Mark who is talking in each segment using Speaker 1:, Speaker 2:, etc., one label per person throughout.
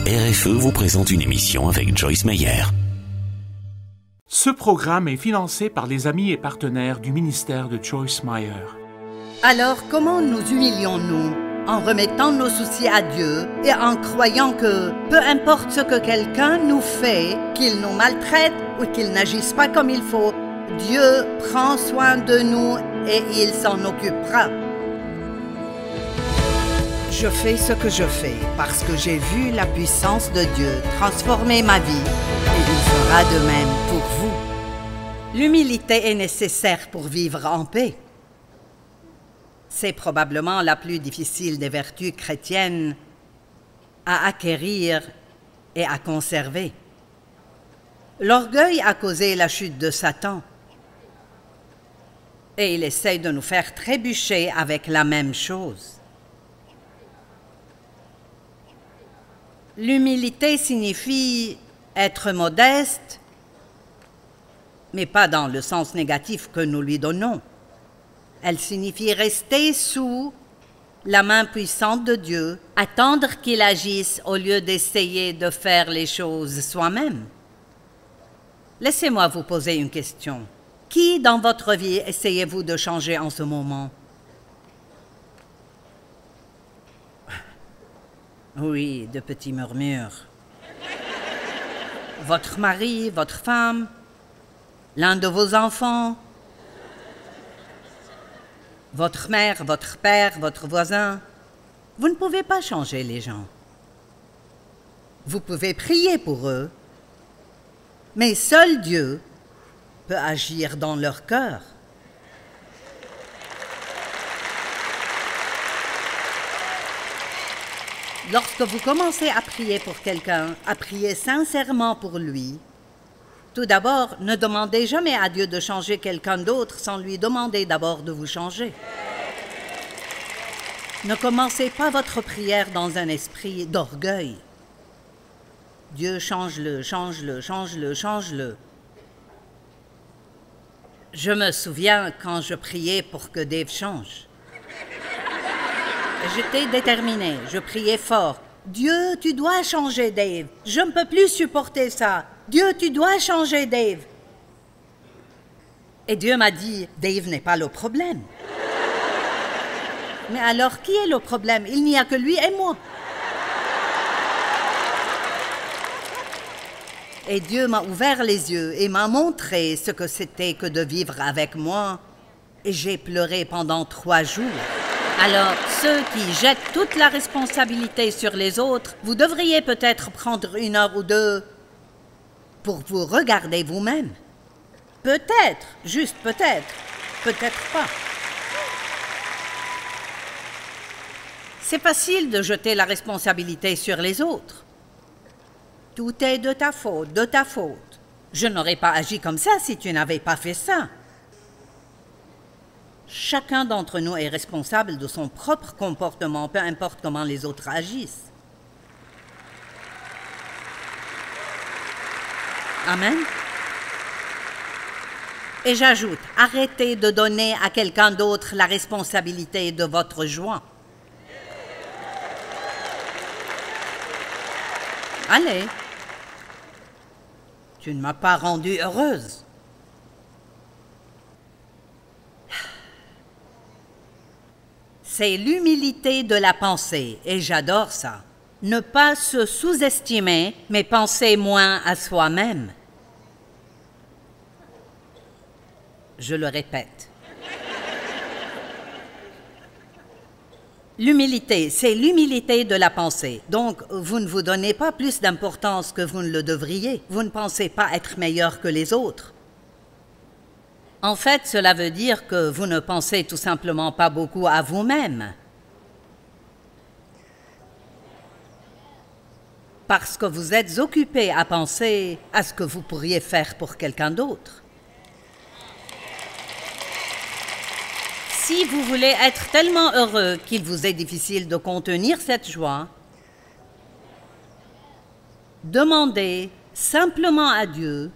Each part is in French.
Speaker 1: RFE vous présente une émission avec Joyce Meyer.
Speaker 2: Ce programme est financé par les amis et partenaires du ministère de Joyce Meyer.
Speaker 3: Alors, comment nous humilions-nous? En remettant nos soucis à Dieu et en croyant que, peu importe ce que quelqu'un nous fait, qu'il nous maltraite ou qu'il n'agisse pas comme il faut, Dieu prend soin de nous et il s'en occupera. Je fais ce que je fais parce que j'ai vu la puissance de Dieu transformer ma vie et il fera de même pour vous. L'humilité est nécessaire pour vivre en paix. C'est probablement la plus difficile des vertus chrétiennes à acquérir et à conserver. L'orgueil a causé la chute de Satan et il essaye de nous faire trébucher avec la même chose. L'humilité signifie être modeste, mais pas dans le sens négatif que nous lui donnons. Elle signifie rester sous la main puissante de Dieu, attendre qu'il agisse au lieu d'essayer de faire les choses soi-même. Laissez-moi vous poser une question. Qui dans votre vie essayez-vous de changer en ce moment? Oui, de petits murmures. Votre mari, votre femme, l'un de vos enfants, votre mère, votre père, votre voisin. Vous ne pouvez pas changer les gens. Vous pouvez prier pour eux, mais seul Dieu peut agir dans leur cœur. Lorsque vous commencez à prier pour quelqu'un, à prier sincèrement pour lui, tout d'abord, ne demandez jamais à Dieu de changer quelqu'un d'autre sans lui demander d'abord de vous changer. Ne commencez pas votre prière dans un esprit d'orgueil. Dieu, change-le, change-le, change-le, change-le. Je me souviens quand je priais pour que Dave change. J'étais déterminée, je priais fort. Dieu, tu dois changer Dave. Je ne peux plus supporter ça. Dieu, tu dois changer Dave. Et Dieu m'a dit, Dave n'est pas le problème. Mais alors, qui est le problème? Il n'y a que lui et moi. Et Dieu m'a ouvert les yeux et m'a montré ce que c'était que de vivre avec moi. Et j'ai pleuré pendant 3 jours. Alors, ceux qui jettent toute la responsabilité sur les autres, vous devriez peut-être prendre 1 heure ou 2 pour vous regarder vous-même. Peut-être, juste peut-être, peut-être pas. C'est facile de jeter la responsabilité sur les autres. Tout est de ta faute, de ta faute. Je n'aurais pas agi comme ça si tu n'avais pas fait ça. Chacun d'entre nous est responsable de son propre comportement, peu importe comment les autres agissent. Amen. Et j'ajoute, arrêtez de donner à quelqu'un d'autre la responsabilité de votre joie. Allez, tu ne m'as pas rendue heureuse. C'est l'humilité de la pensée, et j'adore ça. Ne pas se sous-estimer, mais penser moins à soi-même. Je le répète. L'humilité, c'est l'humilité de la pensée. Donc, vous ne vous donnez pas plus d'importance que vous ne le devriez. Vous ne pensez pas être meilleur que les autres. En fait, cela veut dire que vous ne pensez tout simplement pas beaucoup à vous-même. Parce que vous êtes occupé à penser à ce que vous pourriez faire pour quelqu'un d'autre. Si vous voulez être tellement heureux qu'il vous est difficile de contenir cette joie, demandez simplement à Dieu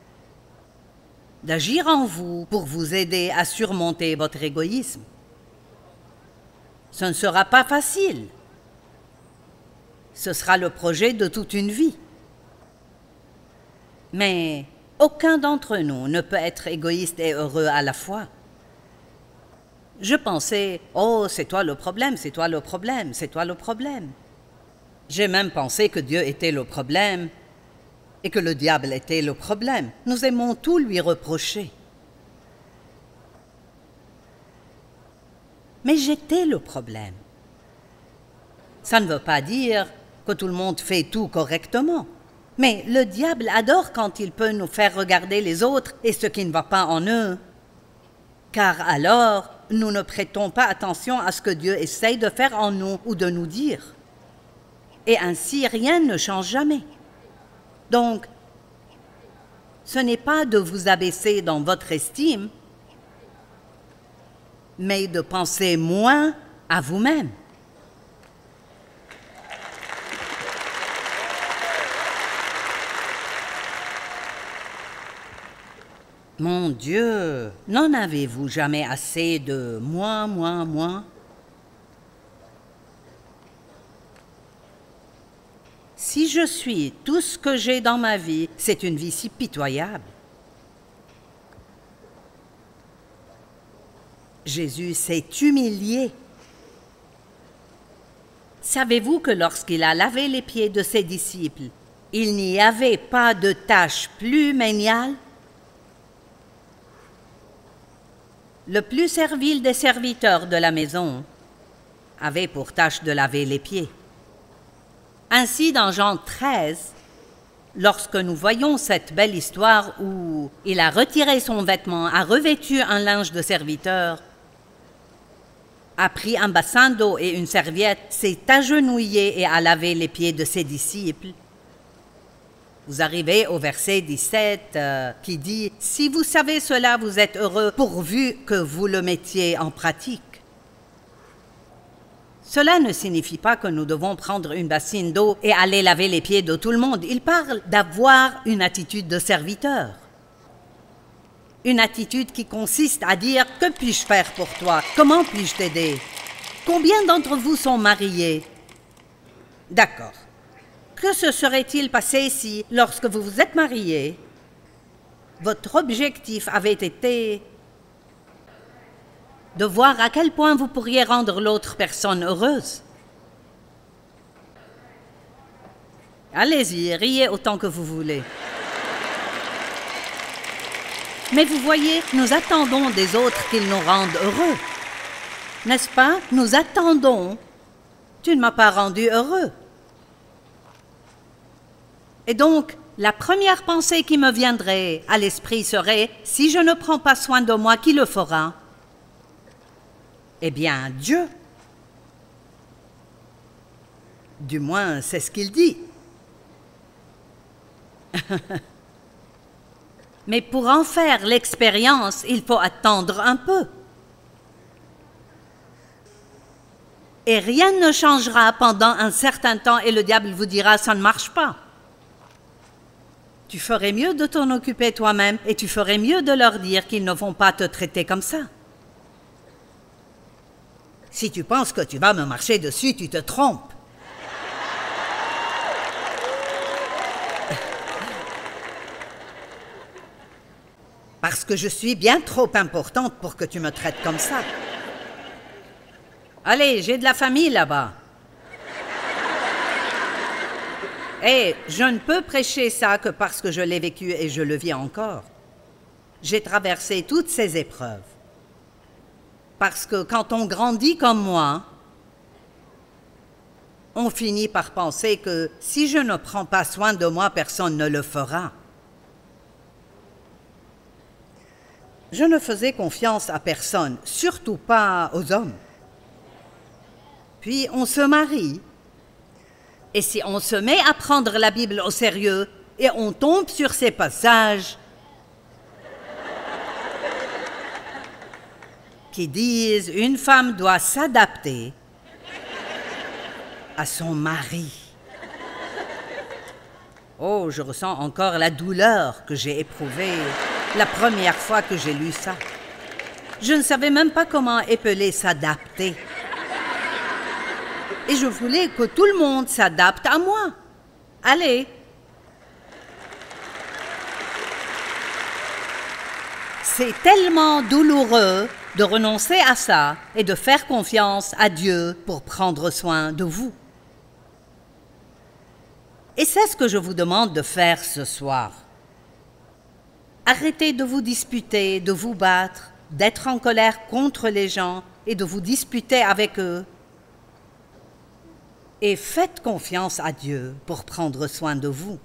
Speaker 3: d'agir en vous pour vous aider à surmonter votre égoïsme. Ce ne sera pas facile. ce sera le projet de toute une vie. Mais aucun d'entre nous ne peut être égoïste et heureux à la fois. Je pensais, oh, c'est toi le problème, c'est toi le problème, c'est toi le problème. J'ai même pensé que Dieu était le problème et que le diable était le problème. Nous aimons tout lui reprocher. Mais j'étais le problème. Ça ne veut pas dire que tout le monde fait tout correctement. Mais le diable adore quand il peut nous faire regarder les autres et ce qui ne va pas en eux. Car alors, nous ne prêtons pas attention à ce que Dieu essaye de faire en nous ou de nous dire. Et ainsi, rien ne change jamais. Donc, ce n'est pas de vous abaisser dans votre estime, mais de penser moins à vous-même. Mon Dieu, n'en avez-vous jamais assez de moi? Si je suis tout ce que j'ai dans ma vie, c'est une vie si pitoyable. Jésus s'est humilié. Savez-vous que lorsqu'il a lavé les pieds de ses disciples, il n'y avait pas de tâche plus méniale? Le plus servile des serviteurs de la maison avait pour tâche de laver les pieds. Ainsi, dans Jean 13, lorsque nous voyons cette belle histoire où il a retiré son vêtement, a revêtu un linge de serviteur, a pris un bassin d'eau et une serviette, s'est agenouillé et a lavé les pieds de ses disciples, vous arrivez au verset 17 qui dit « Si vous savez cela, vous êtes heureux pourvu que vous le mettiez en pratique. » Cela ne signifie pas que nous devons prendre une bassine d'eau et aller laver les pieds de tout le monde. Il parle d'avoir une attitude de serviteur. Une attitude qui consiste à dire « Que puis-je faire pour toi? Comment puis-je t'aider? Combien d'entre vous sont mariés? » D'accord. Que se serait-il passé si, lorsque vous vous êtes mariés, votre objectif avait été de voir à quel point vous pourriez rendre l'autre personne heureuse? Allez-y, riez autant que vous voulez. Mais vous voyez, nous attendons des autres qu'ils nous rendent heureux. N'est-ce pas? Nous attendons. Tu ne m'as pas rendu heureux. Et donc, la première pensée qui me viendrait à l'esprit serait « Si je ne prends pas soin de moi, qui le fera ?» Eh bien, Dieu. Du moins, c'est ce qu'il dit. Mais pour en faire l'expérience, il faut attendre un peu. Et rien ne changera pendant un certain temps et le diable vous dira « Ça ne marche pas ». Tu ferais mieux de t'en occuper toi-même et tu ferais mieux de leur dire qu'ils ne vont pas te traiter comme ça. Si tu penses que tu vas me marcher dessus, tu te trompes. Parce que je suis bien trop importante pour que tu me traites comme ça. Allez, j'ai de la famille là-bas. Et je ne peux prêcher ça que parce que je l'ai vécu et je le vis encore. J'ai traversé toutes ces épreuves. Parce que quand on grandit comme moi, on finit par penser que si je ne prends pas soin de moi, personne ne le fera. Je ne faisais confiance à personne, surtout pas aux hommes. Puis on se marie. Et si on se met à prendre la Bible au sérieux et on tombe sur ces passages qui disent une femme doit s'adapter à son mari. Oh, je ressens encore la douleur que j'ai éprouvée la première fois que j'ai lu ça. Je ne savais même pas comment épeler s'adapter. Et je voulais que tout le monde s'adapte à moi. Allez. C'est tellement douloureux de renoncer à ça et de faire confiance à Dieu pour prendre soin de vous. Et c'est ce que je vous demande de faire ce soir. Arrêtez de vous disputer, de vous battre, d'être en colère contre les gens et de vous disputer avec eux. Et faites confiance à Dieu pour prendre soin de vous.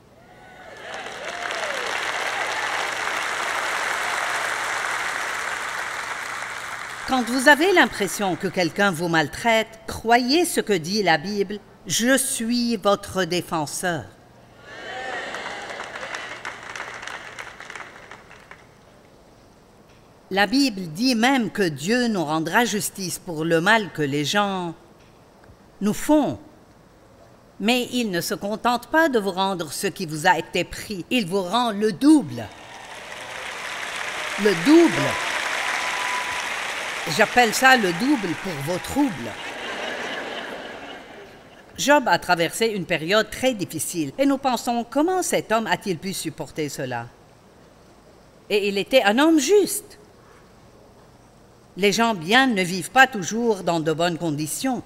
Speaker 3: Quand vous avez l'impression que quelqu'un vous maltraite, croyez ce que dit la Bible. Je suis votre défenseur. La Bible dit même que Dieu nous rendra justice pour le mal que les gens nous font. Mais il ne se contente pas de vous rendre ce qui vous a été pris. Il vous rend le double. Le double. J'appelle ça le double pour vos troubles. Job a traversé une période très difficile et nous pensons comment cet homme a-t-il pu supporter cela? Et il était un homme juste. Les gens bien ne vivent pas toujours dans de bonnes conditions.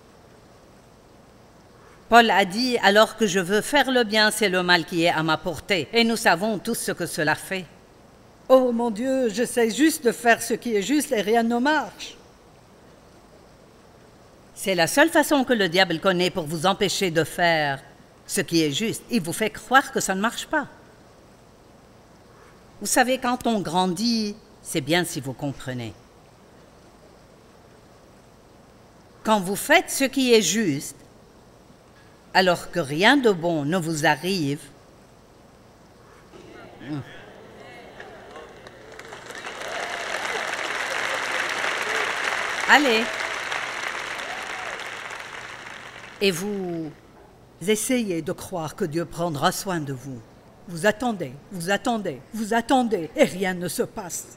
Speaker 3: Paul a dit « Alors que je veux faire le bien, c'est le mal qui est à ma portée. » Et nous savons tous ce que cela fait. « Oh mon Dieu, j'essaie juste de faire ce qui est juste et rien ne marche. » C'est la seule façon que le diable connaît pour vous empêcher de faire ce qui est juste. Il vous fait croire que ça ne marche pas. Vous savez, quand on grandit, c'est bien si vous comprenez. Quand vous faites ce qui est juste, alors que rien de bon ne vous arrive, allez. Et vous essayez de croire que Dieu prendra soin de vous. Vous attendez, vous attendez, vous attendez, et rien ne se passe.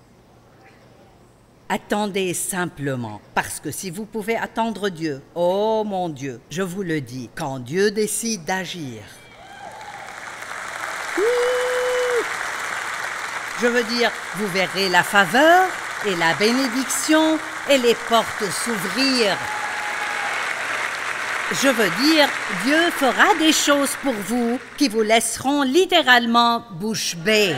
Speaker 3: Attendez simplement, parce que si vous pouvez attendre Dieu, oh mon Dieu, je vous le dis, quand Dieu décide d'agir, je veux dire, vous verrez la faveur et la bénédiction et les portes s'ouvrir. Je veux dire, Dieu fera des choses pour vous qui vous laisseront littéralement bouche bée.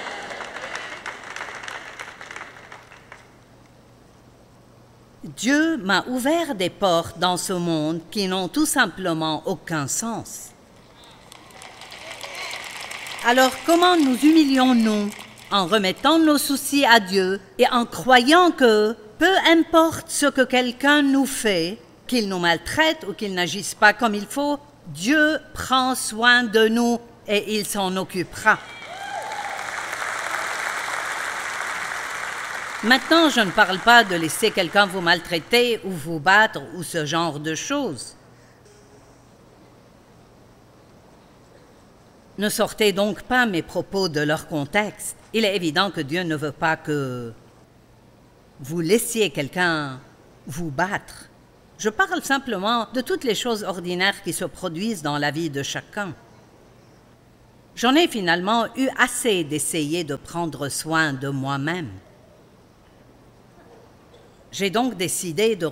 Speaker 3: Dieu m'a ouvert des portes dans ce monde qui n'ont tout simplement aucun sens. Alors comment nous humilions-nous en remettant nos soucis à Dieu et en croyant que, peu importe ce que quelqu'un nous fait, qu'il nous maltraite ou qu'il n'agisse pas comme il faut, Dieu prend soin de nous et il s'en occupera. Maintenant, je ne parle pas de laisser quelqu'un vous maltraiter ou vous battre ou ce genre de choses. Ne sortez donc pas mes propos de leur contexte. Il est évident que Dieu ne veut pas que vous laissiez quelqu'un vous battre. Je parle simplement de toutes les choses ordinaires qui se produisent dans la vie de chacun. J'en ai finalement eu assez d'essayer de prendre soin de moi-même. J'ai donc décidé de